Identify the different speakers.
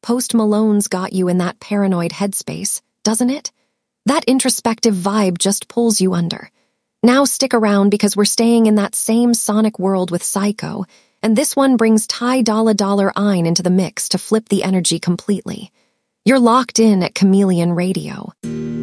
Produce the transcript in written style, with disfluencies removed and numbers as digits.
Speaker 1: Post Malone's got you in that paranoid headspace, doesn't it? That introspective vibe just pulls you under. Now stick around because we're staying in that same sonic world with Psycho, and this one brings Ty Dolla $1 into the mix to flip the energy completely. You're locked in at Chameleon Radio.